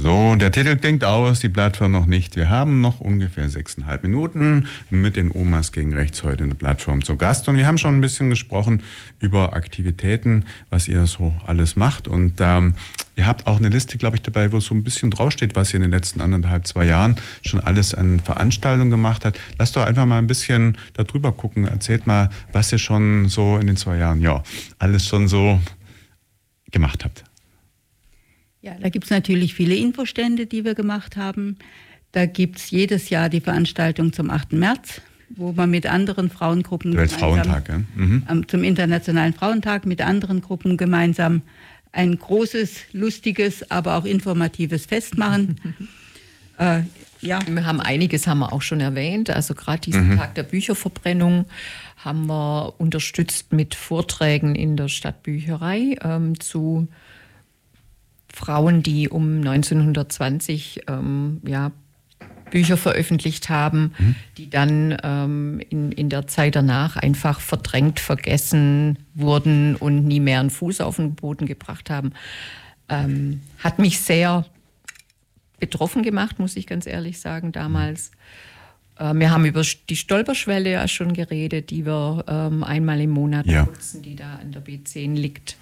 So, der Titel klingt aus, die Plattform noch nicht. Wir haben noch ungefähr 6,5 Minuten mit den Omas gegen Rechts heute in der Plattform zu Gast. Und wir haben schon ein bisschen gesprochen über Aktivitäten, was ihr so alles macht. Und ihr habt auch eine Liste, glaube ich, dabei, wo so ein bisschen draufsteht, was ihr in den letzten 1,5, 2 Jahren schon alles an Veranstaltungen gemacht habt. Lasst doch einfach mal ein bisschen da drüber gucken. Erzählt mal, was ihr schon so in den 2 Jahren, alles schon so gemacht habt. Ja, da gibt es natürlich viele Infostände, die wir gemacht haben. Da gibt es jedes Jahr die Veranstaltung zum 8. März, wo man mit anderen Frauengruppen Weltfrauentag, zum Internationalen Frauentag mit anderen Gruppen gemeinsam ein großes, lustiges, aber auch informatives Fest machen. Wir haben einiges haben wir auch schon erwähnt. Also gerade diesen Tag der Bücherverbrennung haben wir unterstützt mit Vorträgen in der Stadtbücherei zu Frauen, die um 1920 Bücher veröffentlicht haben, die dann in der Zeit danach einfach verdrängt, vergessen wurden und nie mehr einen Fuß auf den Boden gebracht haben. Hat mich sehr betroffen gemacht, muss ich ganz ehrlich sagen, damals. Wir haben über die Stolperschwelle ja schon geredet, die wir einmal im Monat nutzen, die da an der B10 liegt.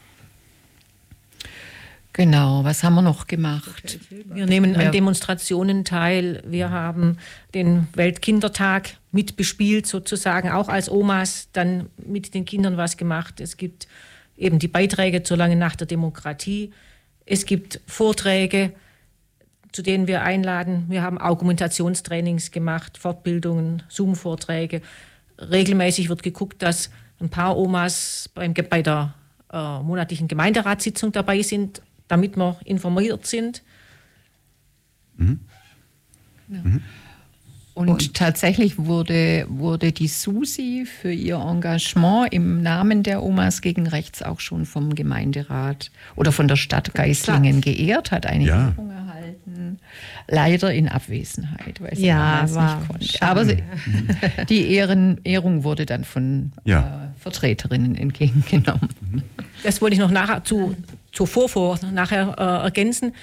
Genau, was haben wir noch gemacht? Wir nehmen an Demonstrationen teil. Wir haben den Weltkindertag mitbespielt, sozusagen auch als Omas dann mit den Kindern was gemacht. Es gibt eben die Beiträge zur langen Nacht der Demokratie. Es gibt Vorträge, zu denen wir einladen. Wir haben Argumentationstrainings gemacht, Fortbildungen, Zoom-Vorträge. Regelmäßig wird geguckt, dass ein paar Omas bei der monatlichen Gemeinderatssitzung dabei sind, damit wir informiert sind. Und tatsächlich wurde die Susi für ihr Engagement im Namen der Omas gegen Rechts auch schon vom Gemeinderat oder von der Stadt Geislingen geehrt, hat eine Ehrung erhalten. Leider in Abwesenheit, weil sie damals nicht konnte. Aber die Ehrung wurde dann von Vertreterinnen entgegengenommen. Das wollte ich noch nachher nachher ergänzen.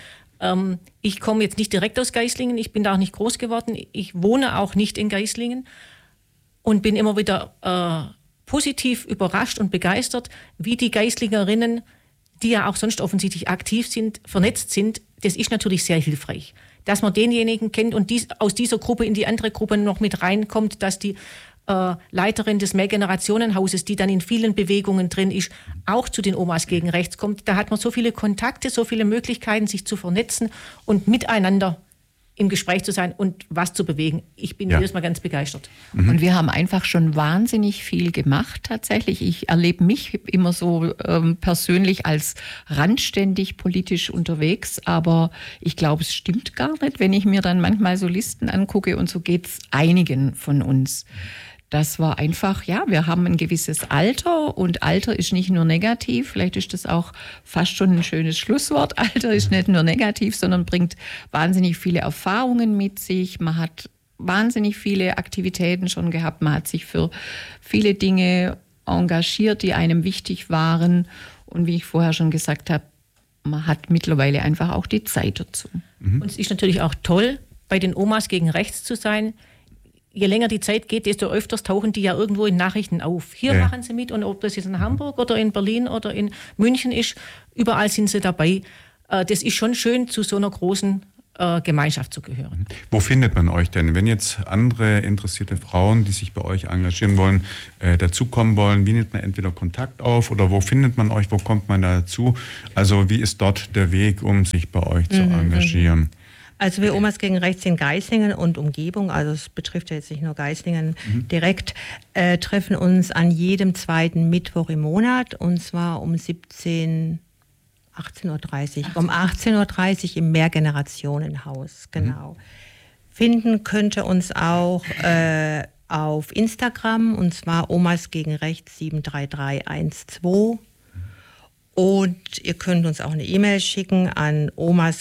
Ich komme jetzt nicht direkt aus Geislingen, ich bin da auch nicht groß geworden, ich wohne auch nicht in Geislingen und bin immer wieder positiv überrascht und begeistert, wie die Geislingerinnen, die ja auch sonst offensichtlich aktiv sind, vernetzt sind. Das ist natürlich sehr hilfreich, dass man denjenigen kennt und aus dieser Gruppe in die andere Gruppe noch mit reinkommt, dass die Leiterin des Mehrgenerationenhauses, die dann in vielen Bewegungen drin ist, auch zu den Omas gegen Rechts kommt. Da hat man so viele Kontakte, so viele Möglichkeiten, sich zu vernetzen und miteinander im Gespräch zu sein und was zu bewegen. Ich bin jedes Mal ganz begeistert. Und wir haben einfach schon wahnsinnig viel gemacht tatsächlich. Ich erlebe mich immer so persönlich als randständig politisch unterwegs, aber ich glaube, es stimmt gar nicht, wenn ich mir dann manchmal so Listen angucke und so geht es einigen von uns. Das war einfach, wir haben ein gewisses Alter und Alter ist nicht nur negativ, vielleicht ist das auch fast schon ein schönes Schlusswort. Alter ist nicht nur negativ, sondern bringt wahnsinnig viele Erfahrungen mit sich. Man hat wahnsinnig viele Aktivitäten schon gehabt, man hat sich für viele Dinge engagiert, die einem wichtig waren und wie ich vorher schon gesagt habe, man hat mittlerweile einfach auch die Zeit dazu. Und es ist natürlich auch toll, bei den Omas gegen Rechts zu sein. Je länger die Zeit geht, desto öfters tauchen die ja irgendwo in Nachrichten auf. Hier machen sie mit und ob das jetzt in Hamburg oder in Berlin oder in München ist, überall sind sie dabei. Das ist schon schön, zu so einer großen Gemeinschaft zu gehören. Wo findet man euch denn? Wenn jetzt andere interessierte Frauen, die sich bei euch engagieren wollen, dazukommen wollen, wie nimmt man entweder Kontakt auf oder wo findet man euch, wo kommt man dazu? Also wie ist dort der Weg, um sich bei euch zu engagieren? Also wir Omas gegen Rechts in Geislingen und Umgebung, also es betrifft ja jetzt nicht nur Geislingen direkt, treffen uns an jedem 2. Mittwoch im Monat und zwar um 18.30 Uhr. Um 18.30 Uhr im Mehrgenerationenhaus, genau. Finden könnt ihr uns auch auf Instagram und zwar Omas gegen Rechts 73312. Und ihr könnt uns auch eine E-Mail schicken an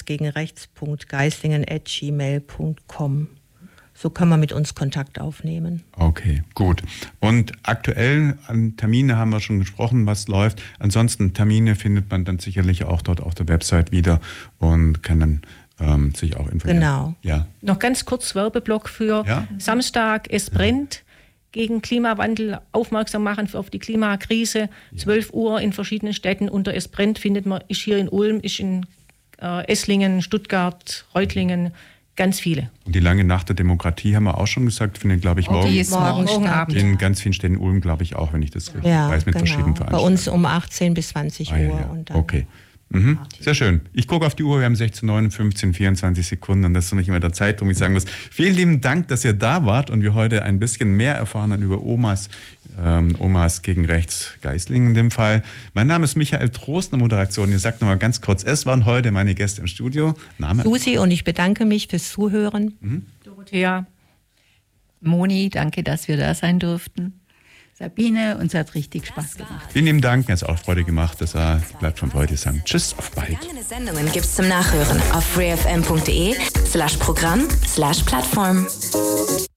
omasgegenrechts.geislingen@gmail.com. So können wir mit uns Kontakt aufnehmen. Okay, gut. Und aktuell an Termine haben wir schon gesprochen, was läuft. Ansonsten Termine findet man dann sicherlich auch dort auf der Website wieder und kann dann sich auch informieren. Genau. Ja. Noch ganz kurz Werbeblock für Samstag. Es brennt. Gegen Klimawandel aufmerksam machen auf die Klimakrise. 12 Uhr in verschiedenen Städten unter Es brennt findet man, ist hier in Ulm, ist in Esslingen, Stuttgart, Reutlingen, ganz viele. Und die lange Nacht der Demokratie haben wir auch schon gesagt, findet, glaube ich, morgen Abend. In ganz vielen Städten in Ulm, glaube ich, auch, wenn ich das richtig weiß, mit verschiedenen Bei Veranstaltungen. uns um 18 bis 20 Uhr. Ja. Und dann Okay. Sehr schön. Ich gucke auf die Uhr, wir haben 16:59, 24 Sekunden und das ist noch nicht mehr der Zeit, drum ich sagen muss. Vielen lieben Dank, dass ihr da wart und wir heute ein bisschen mehr erfahren haben über Omas gegen Rechts Geislingen in dem Fall. Mein Name ist Michael Trost, eine Moderation. Ihr sagt nochmal ganz kurz, es waren heute meine Gäste im Studio. Name? Susi, und ich bedanke mich fürs Zuhören. Dorothea. Moni, danke, dass wir da sein durften. Sabine, uns hat richtig Spaß gemacht. Vielen lieben Dank, mir hat es auch Freude gemacht. Das war die Plattform für heute. Sagen tschüss, auf bald. Vergangene Sendungen gibt's zum Nachhören auf freefm.de/Programm/Plattform.